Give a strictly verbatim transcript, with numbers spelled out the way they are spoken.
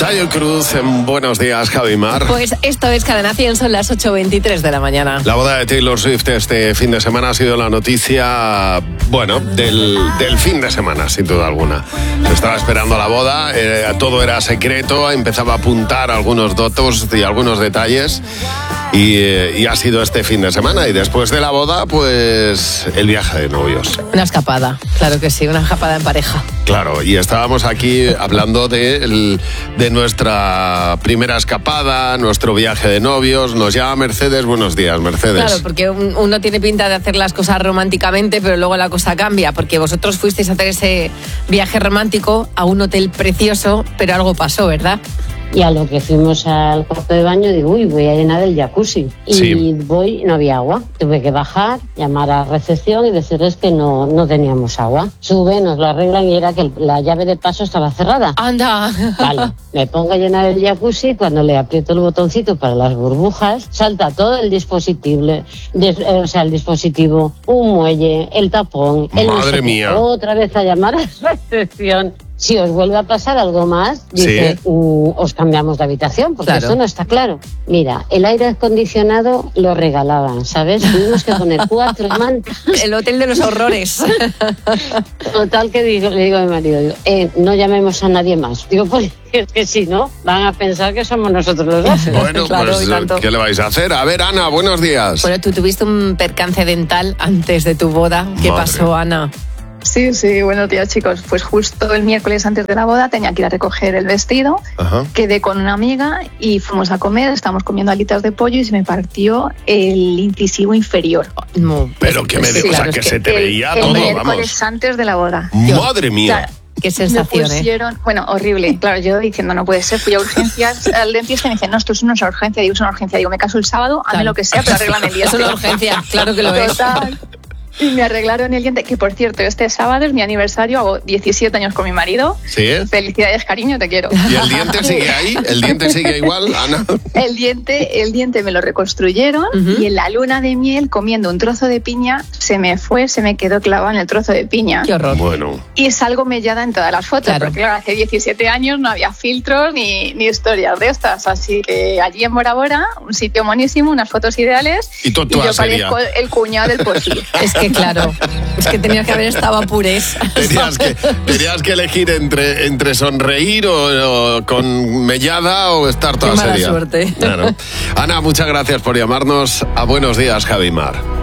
Taio Cruz, en Buenos Días, Javi Mar. Pues esto es Cadena cien, son las ocho veintitrés de la mañana. La boda de Taylor Swift este fin de semana ha sido la noticia, bueno, del, del fin de semana, sin duda alguna. Se estaba esperando la boda, eh, todo era secreto, empezaba a apuntar algunos datos y algunos detalles. Y, eh, y ha sido este fin de semana. Y después de la boda, pues el viaje de novios. Una escapada, claro que sí, una escapada en pareja. Claro, y estábamos aquí hablando de, el, de nuestra primera escapada, nuestro viaje de novios. Nos llama Mercedes. Buenos días, Mercedes. Claro, porque uno tiene pinta de hacer las cosas románticamente, pero luego la cosa cambia, porque vosotros fuisteis a hacer ese viaje romántico a un hotel precioso, pero algo pasó, ¿verdad? Y a lo que fuimos al cuarto de baño, digo, uy, voy a llenar el jacuzzi. Y sí. voy, no había agua. Tuve que bajar, llamar a recepción y decirles que no, no teníamos agua. Sube, nos lo arreglan y era que la llave de paso estaba cerrada. ¡Anda! Vale, me pongo a llenar el jacuzzi, cuando le aprieto el botoncito para las burbujas, salta todo el dispositivo, des, eh, o sea, el dispositivo, un muelle, el tapón, el Madre no sé, mía. Otra vez a llamar a recepción. Si os vuelve a pasar algo más, dice, ¿sí? uh, os cambiamos de habitación, porque claro. Eso no está claro. Mira, el aire acondicionado lo regalaban, ¿sabes? Tuvimos que poner cuatro mantas. El hotel de los horrores. Total que digo, le digo a mi marido, digo, eh, no llamemos a nadie más. Digo, pues es que si no, van a pensar que somos nosotros los dos. Bueno, claro, pues, ¿qué le vais a hacer? A ver, Ana, buenos días. Bueno, tú tuviste un percance dental antes de tu boda. ¿Qué Madre. pasó, Ana? Sí, sí, buenos días, chicos. Pues justo el miércoles antes de la boda tenía que ir a recoger el vestido. Ajá. Quedé con una amiga y fuimos a comer, estábamos comiendo alitas de pollo y se me partió el incisivo inferior. No, pero que me sí, de, claro, o sea, que, que se te el, veía el todo, miércoles vamos. antes de la boda. Madre mía. Claro, qué sensación, me pusieron, ¿eh? Bueno, horrible. Claro, yo diciendo, no puede ser, fui a urgencias al dentista y me dicen, no, esto es una urgencia. Digo, es una urgencia. Digo, me caso el sábado, hazme claro. lo que sea, pero arréglame el diente. Es una urgencia, claro que lo es. Total. Y me arreglaron el diente, que por cierto, este sábado es mi aniversario, hago diecisiete años con mi marido. ¿Sí? Felicidades, cariño, te quiero. ¿Y el diente sigue ahí? ¿El diente sigue igual, Ana? El diente, el diente me lo reconstruyeron uh-huh. y en la luna de miel, comiendo un trozo de piña, se me fue, se me quedó clavado en el trozo de piña. ¡Qué horror! Bueno. Y salgo mellada en todas las fotos, claro. porque claro, hace diecisiete años no había filtros ni, ni historias de estas, así que allí en Bora Bora, un sitio monísimo, unas fotos ideales, y, tú, tú y yo sería. parezco el cuñado del porcillo. Es que claro, es que tenías que haber estado a purés. Tenías que, tenías que elegir entre, entre sonreír o, o con mellada o estar toda Qué mala seria. Suerte. Claro. Ana, muchas gracias por llamarnos a Buenos Días, Javi Mar.